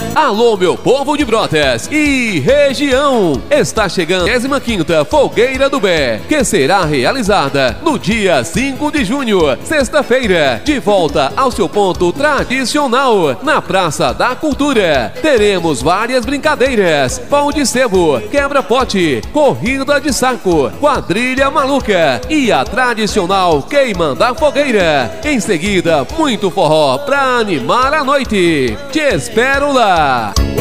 Alô, meu povo de Brotas e região! Está chegando a 15ª Fogueira do Bé, que será realizada no dia 5 de junho, sexta-feira, de volta ao seu ponto tradicional, na Praça da Cultura. Teremos várias brincadeiras: pão de sebo, quebra-pote, corrida de saco, quadrilha maluca e a tradicional queima da fogueira. Em seguida, muito forró pra animar a noite. Te espero lá!